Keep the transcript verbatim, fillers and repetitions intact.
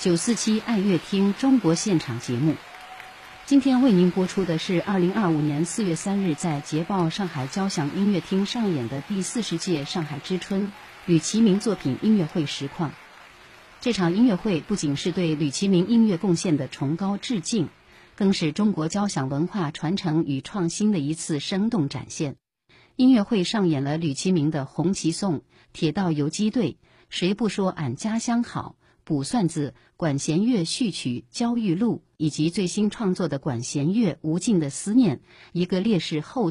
九四七爱乐厅中国现场节目。今天为您播出的是二零二五年四月三日在捷报上海交响音乐厅上演的第四十届上海之春吕其明作品音乐会实况。这场音乐会不仅是对吕其明音乐贡献的崇高致敬，更是中国交响文化传承与创新的一次生动展现。音乐会上演了吕其明的《红旗颂》、《铁道游击队》、谁不说俺家乡好、卜算子、管弦乐序曲《焦裕禄》，以及最新创作的管弦乐《无尽的思念》，一个烈士后